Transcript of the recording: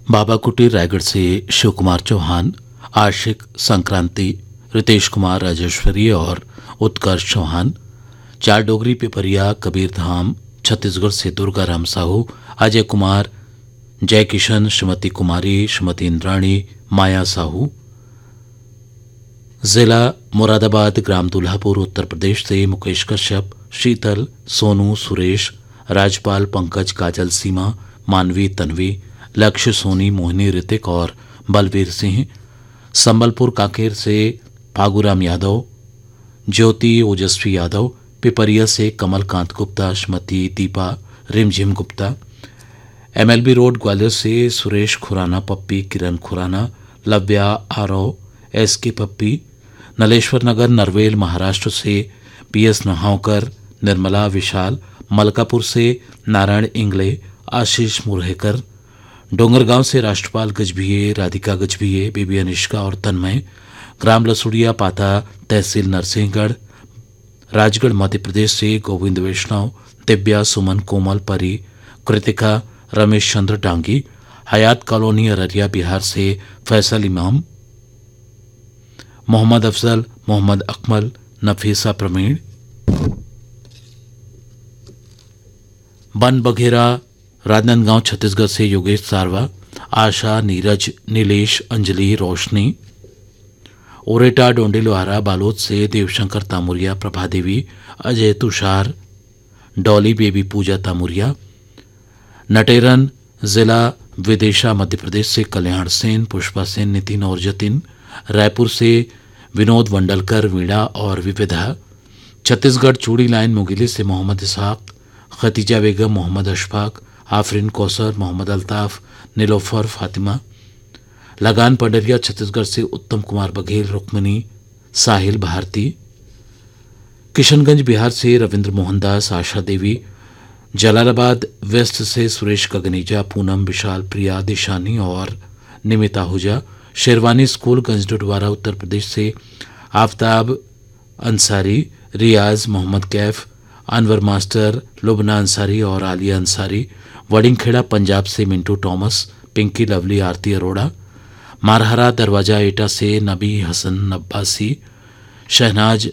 बाबा कुटीर रायगढ़ से शिव कुमार चौहान, आशिक संक्रांति, रितेश कुमार राजेश्वरी और उत्कर्ष चौहान। चार डोगरी पिपरिया कबीर धाम छत्तीसगढ़ से दुर्गा राम साहू, अजय कुमार, जय किशन, श्रीमती कुमारी, श्रीमती इंद्राणी, माया साहू। जिला मुरादाबाद, ग्राम दुल्हापुर, उत्तर प्रदेश से मुकेश कश्यप, शीतल, सोनू, सुरेश, राजपाल, पंकज, काजल, सीमा, मानवी, तन्वी, लक्ष्य, सोनी, मोहिनी, ऋतिक और बलवीर सिंह। संबलपुर कांकेर से फागूराम यादव, ज्योति, ओजस्वी यादव। पिपरिया से कमलकांत गुप्ता, श्रीमती दीपा, रिमझिम गुप्ता। एमएलबी रोड ग्वालियर से सुरेश खुराना, पप्पी, किरण खुराना, लव्या, आरव, एसके पप्पी। नलेश्वर नगर नरवेल महाराष्ट्र से पीएस नहावकर, निर्मला, विशाल। मलकापुर से नारायण इंगले, आशीष मुरहेकर। डोंगरगांव से राष्ट्रपाल गजभिये, राधिका गजभिये, बीबी अनिष्का और तन्मय। ग्राम लसुड़िया पाता, तहसील नरसिंहगढ़। राजगढ़ मध्य प्रदेश से गोविंद वैष्णव, दिव्या, सुमन, कोमल, परी, कृतिका, रमेश चंद्र डांगी। हयात कॉलोनी अररिया बिहार से फैसल इमाम, मोहम्मद अफजल, मोहम्मद अकमल, नफीसा प्रवीण। बन बघेरा राजनांदगांव छत्तीसगढ़ से योगेश सारवा, आशा, नीरज, नीलेश, अंजलि, रोशनी। ओरेटा डोंडेलोहारा बालोद से देवशंकर तामुरिया, प्रभा देवी, अजय, तुषार, डॉली, बेबी, पूजा तामुरिया। नटेरन जिला विदिशा मध्य प्रदेश से कल्याण सेन, पुष्पा सेन, नितिन और जतिन। रायपुर से विनोद वंडलकर, वीणा और विविधा। छत्तीसगढ़ चूड़ी लाइन मुगिली से मोहम्मद इसहाक, खतीजा बेगम, मोहम्मद अशफाक, आफरीन कौसर, मोहम्मद अल्ताफ, नीलोफर, फातिमा। लगान पंडरिया छत्तीसगढ़ से उत्तम कुमार बघेल, रुक्मणी, साहिल, भारती। किशनगंज बिहार से रविंद्र मोहन दास, आशा देवी। जलालाबाद वेस्ट से सुरेश गगनीजा, पूनम, विशाल, प्रिया, दिशानी और निमिता हुजा। शेरवानी स्कूल गंजडोडवारा उत्तर प्रदेश से आफ्ताब अंसारी, रियाज, मोहम्मद कैफ, अनवर मास्टर, लुबना अंसारी और आलिया अंसारी। वडिंगखेड़ा पंजाब से मिंटू टॉमस, पिंकी, लवली, आरती अरोड़ा। मारहरा दरवाजा एटा से नबी हसन नब्बासी, शहनाज